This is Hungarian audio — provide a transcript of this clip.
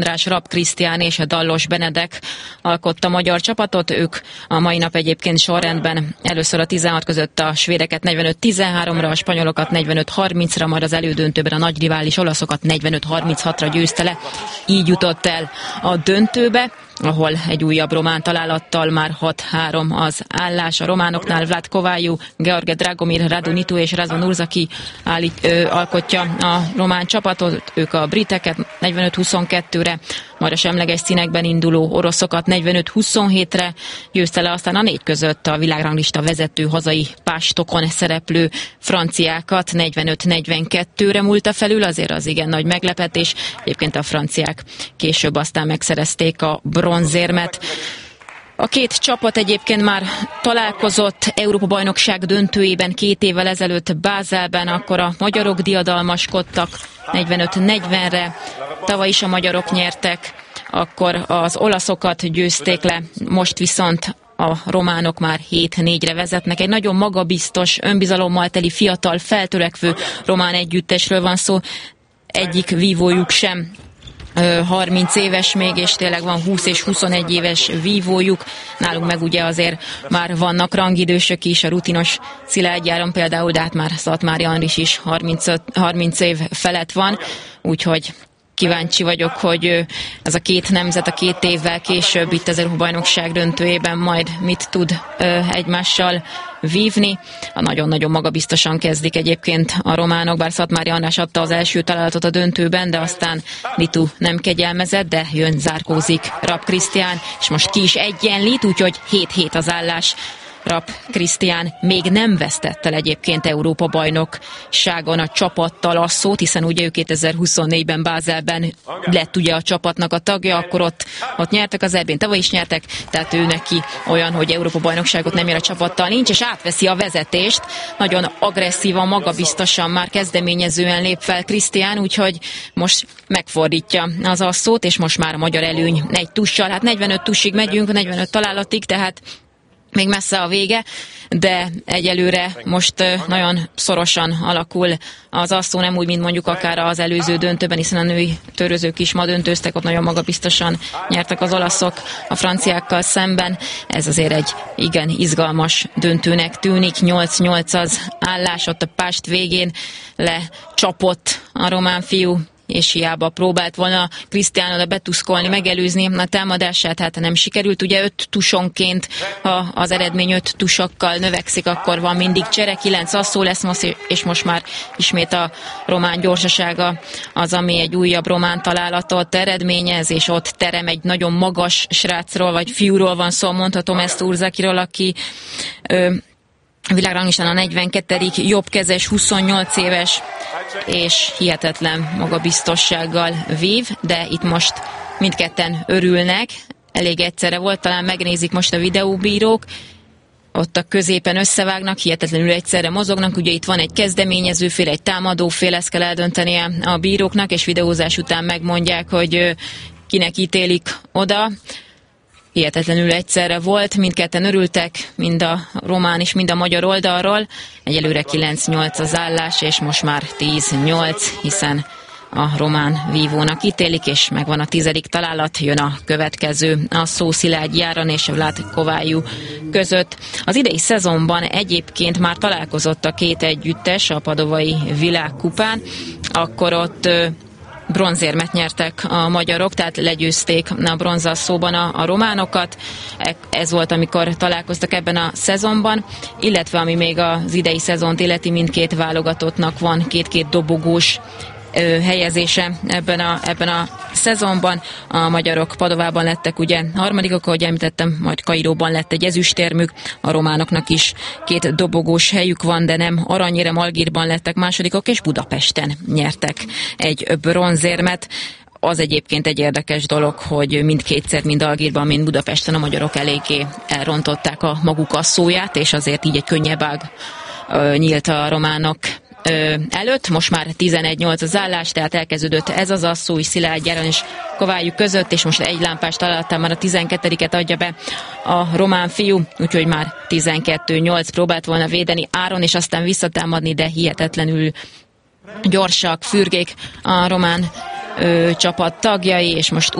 András, Rapp Krisztián és a Dallos Benedek alkotta a magyar csapatot. Ők a mai nap egyébként sorrendben először a 16 között a svédeket 45-13-ra, a spanyolokat 45-30-ra, majd az elődöntőben a nagy rivális olaszokat 45-36-ra győzte le. Így jutott el a döntőbe, ahol egy újabb román találattal már 6-3 az állás. A románoknál Vlad Kovályú, George Dragomir, Radu Nitu és Razvan Urzaki alkotja a román csapatot. Ők a briteket 45-22-re, majd a semleges színekben induló oroszokat 45-27-re győzte le, aztán a 4 között a világranglista vezető hazai pástokon szereplő franciákat 45-42-re múlta felül, azért az igen nagy meglepetés. Egyébként a franciák később aztán megszerezték a bronzérmet. A két csapat egyébként már találkozott Európa-bajnokság döntőjében 2 évvel ezelőtt Bázelben, akkor a magyarok diadalmaskodtak 45-40-re, tavaly is a magyarok nyertek, akkor az olaszokat győzték le, most viszont a románok már 7-4-re vezetnek. Egy nagyon magabiztos, önbizalommal teli, fiatal, feltörekvő román együttesről van szó, egyik vívójuk sem 30 éves még, és tényleg van 20 és 21 éves vívójuk. Nálunk meg ugye azért már vannak rangidősök is, a rutinos Szilágyi Áron például, de hát már Szatmári Andris is 30 év felett van, úgyhogy kíváncsi vagyok, hogy ez a két nemzet a 2 évvel később itt az Európa-bajnokság döntőjében majd mit tud egymással vívni. Nagyon-nagyon magabiztosan kezdik egyébként a románok, bár Szatmári András adta az első találatot a döntőben, de aztán Nitu nem kegyelmezett, de jön, zárkózik Rapp Krisztián, és most ki is egyenlít, úgyhogy 7-7 az állás. Rapp Krisztián még nem vesztett el egyébként Európa-bajnokságon a csapattal a szót, hiszen ugye ő 2024-ben Bázelben lett ugye a csapatnak a tagja, akkor ott nyertek az EB-n, tavaly is nyertek, tehát ő neki olyan, hogy Európa-bajnokságot nem ér a csapattal nincs, és átveszi a vezetést, nagyon agresszívan, magabiztosan, már kezdeményezően lép fel Krisztián, úgyhogy most megfordítja az asszót, és most már a magyar előny 1 tussal, hát 45 tussig megyünk, 45 találatig, tehát még messze a vége, de egyelőre most nagyon szorosan alakul az asszó, nem úgy, mint mondjuk akár az előző döntőben, hiszen a női törözők is ma döntőztek, ott nagyon magabiztosan nyertek az olaszok a franciákkal szemben. Ez azért egy igen izgalmas döntőnek tűnik, 8-8 az állás, ott a pást végén lecsapott a román fiú, és hiába próbált volna Krisztián oda betuszkolni, megelőzni a támadását, hát nem sikerült. Ugye 5 tusonként, ha az eredmény 5 tusokkal növekszik, akkor van mindig csere, 9 asszó lesz most, és most már ismét a román gyorsasága az, ami egy újabb román találatot eredményez, és ott terem egy nagyon magas srácról, vagy fiúról van szó, mondhatom ezt Urzakiról, aki világranglistán a 42. jobbkezes, 28 éves, és hihetetlen magabiztossággal vív, de itt most mindketten örülnek, elég egyszerre volt, talán megnézik most a videóbírók, ott a középen összevágnak, hihetetlenül egyszerre mozognak, ugye itt van egy kezdeményezőfél, egy támadófél, ezt kell eldöntenie a bíróknak, és videózás után megmondják, hogy kinek ítélik oda. Hihetetlenül egyszerre volt, mindketten örültek, mind a román és mind a magyar oldalról. Egyelőre 9-8 az állás, és most már 10-8, hiszen a román vívónak ítélik, és megvan a 10. találat, jön a következő, a szó Szilágyi Áron és a Vlad Kovályú között. Az idei szezonban egyébként már találkozott a két együttes a padovai világkupán, akkor ott bronzérmet nyertek a magyarok, tehát legyőzték a bronzasszóban a románokat. Ez volt, amikor találkoztak ebben a szezonban, illetve ami még az idei szezont illeti, mindkét válogatottnak van két dobogós helyezése ebben a szezonban. A magyarok Padovában lettek ugye harmadikok, ahogy említettem, majd Kairóban lett egy ezüstérmük, a románoknak is 2 dobogós helyük van, de nem aranyérem, Algírban lettek másodikok, és Budapesten nyertek egy bronzérmet. Az egyébként egy érdekes dolog, hogy mindkétszer, mind Algírban, mind Budapesten a magyarok eléggé elrontották a maguk asszóját, és azért így egy könnyebb ág nyílt a románok előtt. Most már 11-8 az állás, tehát elkezdődött ez az asszói Szilágyi Áron és Kovályú között, és most egy lámpás találatán már a 12-et adja be a román fiú, úgyhogy már 12-8 próbált volna védeni Áron, és aztán visszatámadni, de hihetetlenül gyorsak, fürgék a román csapat tagjai, és most